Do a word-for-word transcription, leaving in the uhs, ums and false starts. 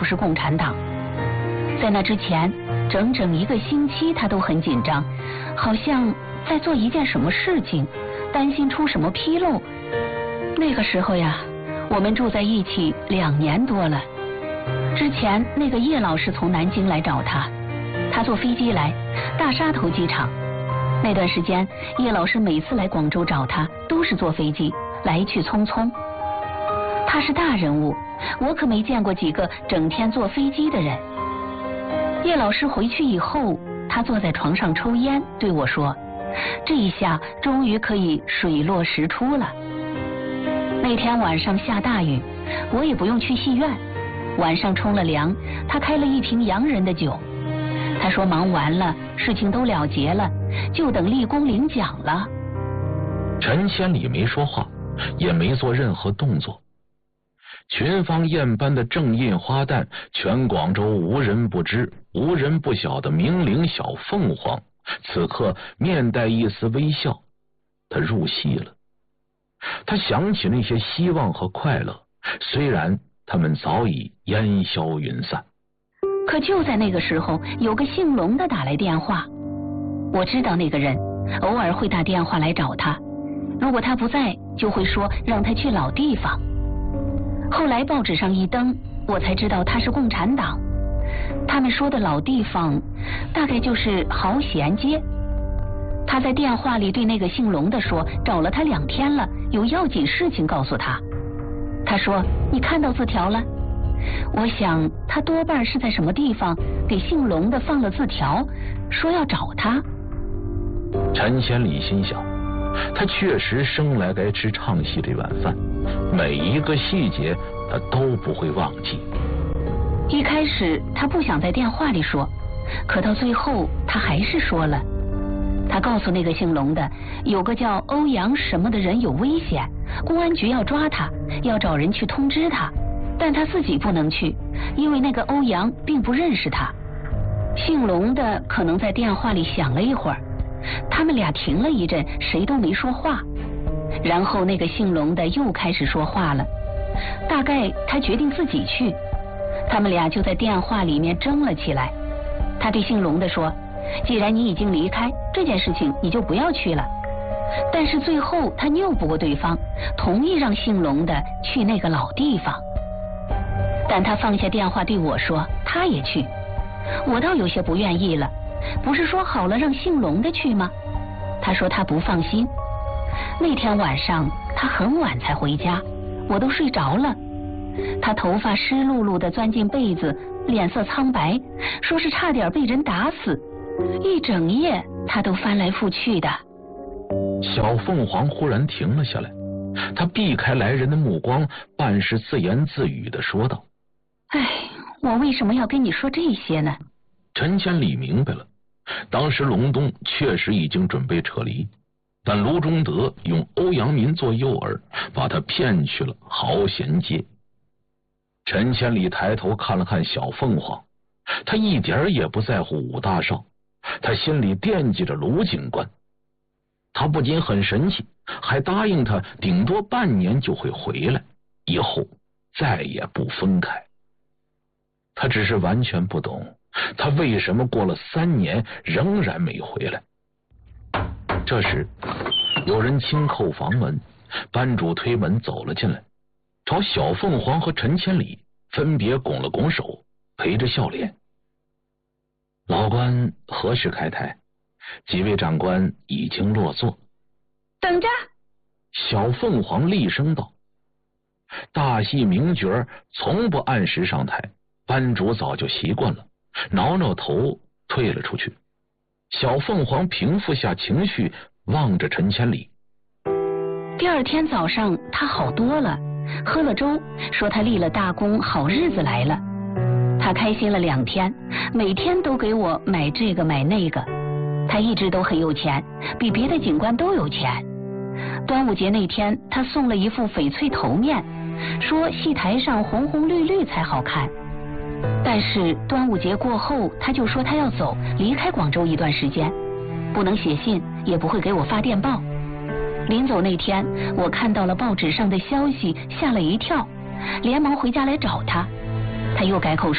就是共产党。在那之前，整整一个星期他都很紧张，好像在做一件什么事情，担心出什么纰漏。那个时候呀，我们住在一起两年多了。之前那个叶老师从南京来找他，他坐飞机来，大沙头机场。那段时间，叶老师每次来广州找他，都是坐飞机，来去匆匆。他是大人物，我可没见过几个整天坐飞机的人。叶老师回去以后，他坐在床上抽烟，对我说：“这一下终于可以水落石出了。”那天晚上下大雨，我也不用去戏院，晚上冲了凉，他开了一瓶洋人的酒。他说忙完了，事情都了结了，就等立功领奖了。 陈千里没说话，也没做任何动作。群芳艳般的正印花旦，全广州无人不知、无人不晓的名伶小凤凰，此刻面带一丝微笑，他入戏了。他想起那些希望和快乐，虽然他们早已烟消云散。 可就在那个时候，有个姓龙的打来电话。我知道那个人偶尔会打电话来找他，如果他不在，就会说让他去老地方。后来报纸上一登，我才知道他是共产党。他们说的老地方，大概就是豪贤街。他在电话里对那个姓龙的说，找了他两天了，有要紧事情告诉他。他说：“你看到字条了？”我想他多半是在什么地方给姓龙的放了字条，说要找他。 陈千里心想，他确实生来该吃唱戏这碗饭，每一个细节他都不会忘记。 一开始他不想在电话里说，可到最后他还是说了。他告诉那个姓龙的，有个叫欧阳什么的人有危险，公安局要抓他，要找人去通知他，但他自己不能去，因为那个欧阳并不认识他。姓龙的可能在电话里想了一会儿，他们俩停了一阵，谁都没说话。然后那个姓龙的又开始说话了，大概他决定自己去。他们俩就在电话里面争了起来。他对姓龙的说：“既然你已经离开，这件事情你就不要去了。”但是最后他拗不过对方，同意让姓龙的去那个老地方。但他放下电话对我说他也去。我倒有些不愿意了，不是说好了让姓龙的去吗？他说他不放心。那天晚上他很晚才回家，我都睡着了。他头发湿漉漉的钻进被子，脸色苍白，说是差点被人打死。一整夜他都翻来覆去的。 小凤凰忽然停了下来，他避开来人的目光，半是自言自语地说道：“ 哎，我为什么要跟你说这些呢？” 陈千里明白了，当时隆冬确实已经准备撤离，但卢中德用欧阳民做诱饵，把他骗去了豪贤街。陈千里抬头看了看小凤凰，他一点也不在乎武大少，他心里惦记着卢警官。他不仅很神气，还答应他顶多半年就会回来，以后再也不分开。他只是完全不懂，他为什么过了三年仍然没回来。这时有人轻叩房门，班主推门走了进来，朝小凤凰和陈千里分别拱了拱手，陪着笑脸。老官何时开台？几位长官已经落座。 等着！ 小凤凰厉声道。大戏名角从不按时上台，班主早就习惯了，挠挠头退了出去。小凤凰平复下情绪，望着陈千里。 第二天早上他好多了，喝了粥，说他立了大功，好日子来了。他开心了两天，每天都给我买这个买那个。他一直都很有钱，比别的警官都有钱。端午节那天，他送了一副翡翠头面，说戏台上红红绿绿才好看。但是端午节过后，他就说他要走，离开广州一段时间，不能写信，也不会给我发电报。临走那天，我看到了报纸上的消息，吓了一跳，连忙回家来找他。他又改口说